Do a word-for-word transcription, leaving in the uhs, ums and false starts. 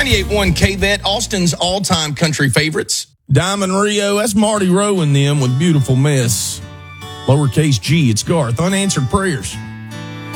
ninety-eight point one K-Vet, Austin's all-time country favorites. Diamond Rio, that's Marty Rowe and them with Beautiful Mess. Lowercase G, it's Garth. Unanswered Prayers.